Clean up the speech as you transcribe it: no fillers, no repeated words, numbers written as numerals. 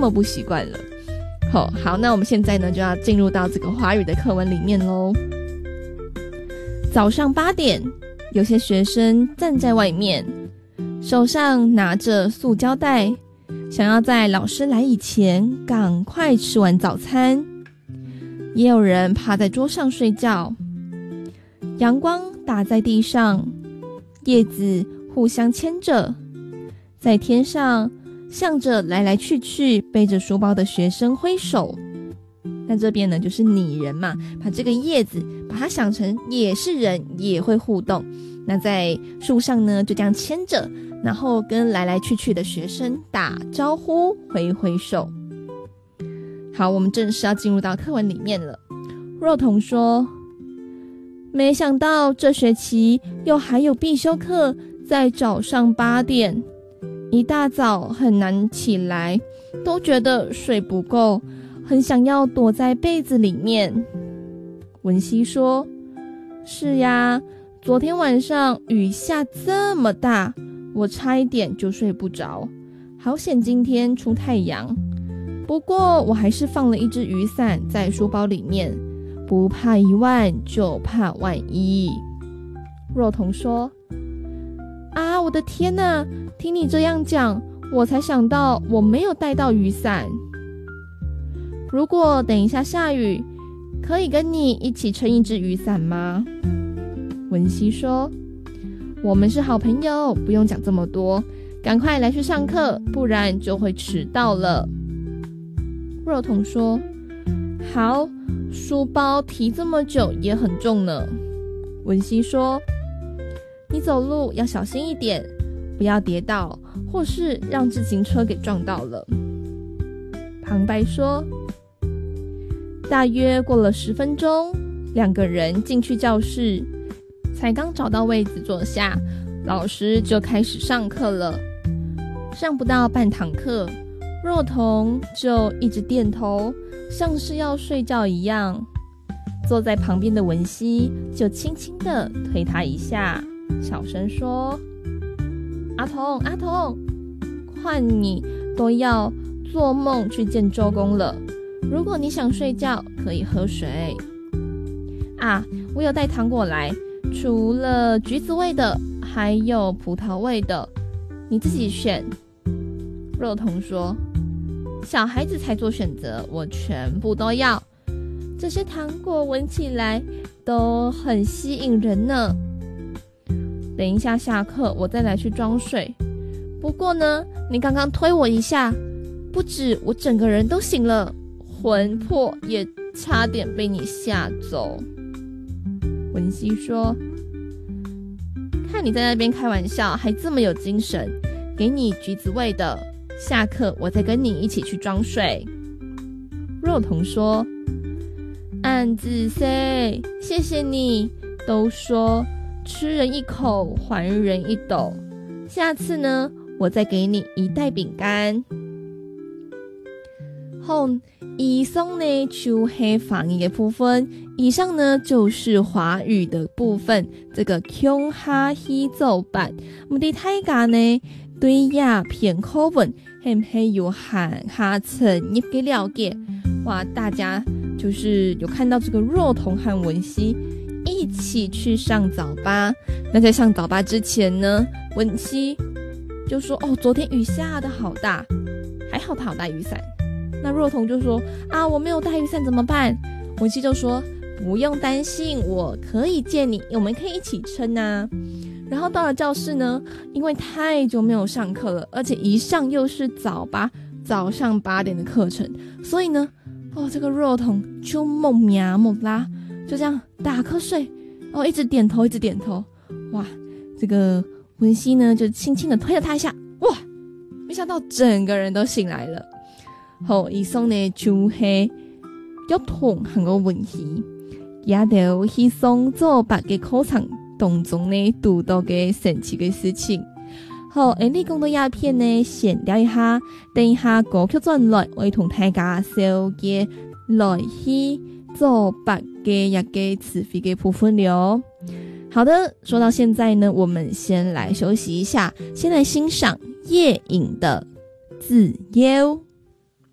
么不习惯了。好，那我们现在呢就要进入到这个华语的课文里面咯。早上8点，有些学生站在外面，手上拿着塑胶袋，想要在老师来以前赶快吃完早餐。也有人趴在桌上睡觉。阳光打在地上，叶子互相牵着，在天上向着来来去去背着书包的学生挥手。那这边呢就是拟人嘛，把这个叶子把它想成也是人，也会互动。那在树上呢就这样牵着，然后跟来来去去的学生打招呼，挥挥手。好，我们正式要进入到课文里面了。若彤说，没想到这学期又还有必修课在早上8点，一大早很难起来，都觉得睡不够，很想要躲在被子里面。文熙说，是呀，昨天晚上雨下这么大，我差一点就睡不着，好险今天出太阳。不过我还是放了一只雨伞在书包里面，不怕1万就怕万一。若彤说，啊，我的天哪，听你这样讲，我才想到我没有带到雨伞。如果等一下下雨，可以跟你一起撑一只雨伞吗？文熙说，我们是好朋友，不用讲这么多，赶快来去上课，不然就会迟到了。若彤说，好，书包提这么久也很重呢。文熙说，你走路要小心一点，不要跌倒，或是让自行车给撞到了。旁白说，大约过了10分钟，2个人进去教室，才刚找到位子坐下，老师就开始上课了。上不到半堂课，若彤就一直点头，像是要睡觉一样。坐在旁边的文熙就轻轻地推他一下，小声说，阿童，换你都要做梦去见周公了，如果你想睡觉可以喝水啊，我有带糖果来，除了橘子味的还有葡萄味的，你自己选。若彤说，小孩子才做选择，我全部都要，这些糖果闻起来都很吸引人呢。等一下下课我再来去装水，不过呢，你刚刚推我一下，不止我整个人都醒了，魂魄也差点被你吓走。文熙说，看你在那边开玩笑还这么有精神，给你橘子味的，下课我再跟你一起去装水。若彤说，暗自 say 谢谢你，都说吃人一口还人一斗，下次呢我再给你1袋饼干。好，以上呢就是翻译的部分，以上呢就是华语的部分，这个恐吓喜奏版。我们的大家呢对鸦片课文是不是有很深入的了解？哇，大家就是有看到这个若彤和文熙一起去上早八。那在上早八之前呢，文熙就说，昨天雨下的好大，还好他有带雨伞。那若彤就说，啊，我没有带雨伞怎么办？文熙就说，不用担心，我可以借你，我们可以一起撑啊。然后到了教室呢，因为太久没有上课了，而且一上又是早上8点的课程，所以呢，这个若彤就猛呀猛拉，就这样打瞌睡，一直点头。哇，这个文熙呢就轻轻的推了他一下，哇，没想到整个人都醒来了。好，以上呢就是若彤和個文熙也都去上早八嘅課程當中呢讀到嘅神奇嘅事情。好，你講到鴉片呢，先聊一下，等一下歌曲轉來，我會同大家小嘅來去早八嘅一個詞彙嘅部分了。好的，說到現在呢，我們先來休息一下，先來欣賞葉穎的自由。